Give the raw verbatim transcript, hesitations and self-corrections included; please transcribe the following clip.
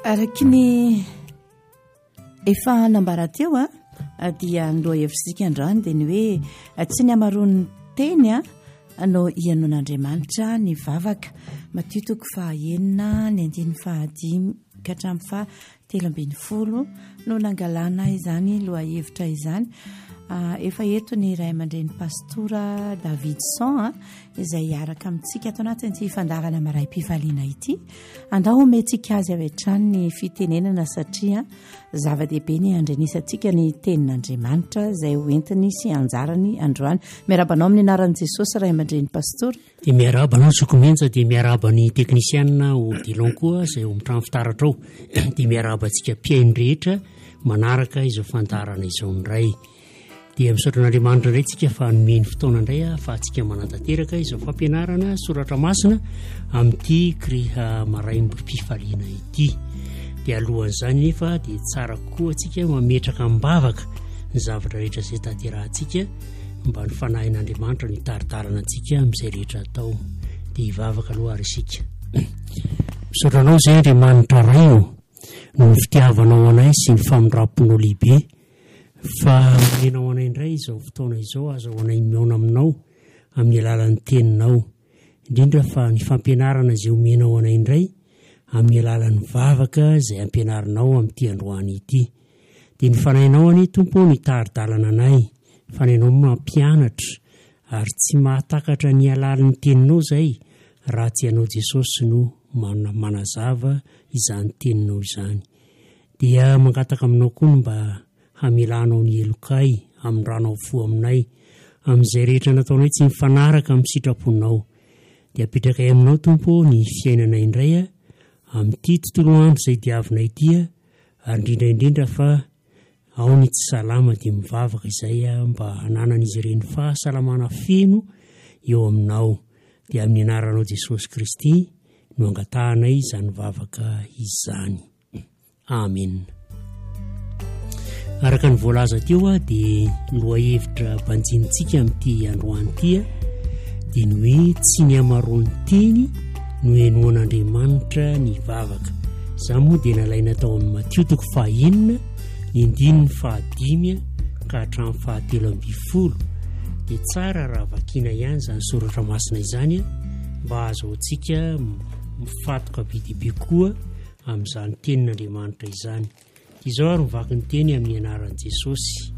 araky ny efa nambarateo a dia nloa hevisika andrany dia ny hoe tsy ny amarony teny a no ianon'Andriamanitra ny vavaka Matthieu toko fahaenina ny andiny fahadimy ka hatramin'ny faha telo ambin'ny folo no nangalana izany loa hevitra izany. Efa eto ny ray aman-dreny pastora David San izay hiaraka amintsika ato anatin'ity fandarana maray-pifaliana ity. Andao omentsika azy avy hatrany ny fitenenana satria zava-dehibe ny andrenisantsika ny tenin'Andriamanitra izay hoentiny sy anjarany androany. Miarabanao amin'ny anaran'i Jesosy ray aman-dreny pastora. Dia miarabanao Sokomenja, dia miaraba ny teknisianina o Dilon koa izay ho mitrano fitaratra ao. Dia miarabantsika mpiainy rehetra manaraka izao fandarana izao ndray. Dia misaotra n'Andriamanitra indray tsika fa nomeny fotoana indray fa tsika manantanteraka izao fampianarana soratra masina amin'ity kriha maraim-pifaliana ity. Dia alohan'izany nefa dia tsara koa tsika mametraka mibavaka ny zavatra rehetra izay tanterahantsika mba ny fanahin'Andriamanitra ny taritarana antsika amin'izay rehetra atao. Dia hivavaka aloha ary isika. Misaotranao izay Andriamanitra ray no ny fitiavanao anay sy ny famindramponao lehibe. Fa menao anay indray izao fotoana izao azo anay miaona aminao amin'ny alalan'ny teninao, indrindra fa ny fampianarana izay omenao anay indray amin'ny alalan'ny vavaka izay ampianarinao amin'ity androany ity. Dia ny fanahinao any tompo ny taridalana anay, fanahinao mampianatra ary tsy mahatakatra ny alalan'ny teninao izay raha tsy ianao Jesosy no manazava izany teninao izany. Dia mangataka aminao koa mba hamelanao ny elokay amin'nyrano fo aminay amin'izay rehetra nataonay tsy mifanaraka amin'ny sitraponao. Dia apetrakay aminao tompo ny fiainanay indray a amin'ity tontolo andro izay diavinay ity a ary indrindra indrindra fa ao ny tsy salama dia mivavaka izay a mba hananan'izy ireny fahasalamana feno eo aminao. Dia amin'ny anaranao Jesosy Kristy no angatahanay izany vavaka izany. Amen. Araka ny voalaza teo a dia loha hevitra banjintsika amin'ity androany ity a dia ny hoe tsy ny amarony teny no henoan'Andriamanitra ny vavaka. Izany moa dia nalaina tao amin'ny Matthieu toko fahaenina ny andiny ny fahadimy ka hatramin'ny fahatelo ambin'ny folo. Dia tsara raha vakiana ihany izany soratra masina izany a mba ahazoantsika mifatoka be dia be koa amin'izany tenin'Andriamanitra izany. Izao ary mivaky ny teny amin'ny anaran'i Jesosy.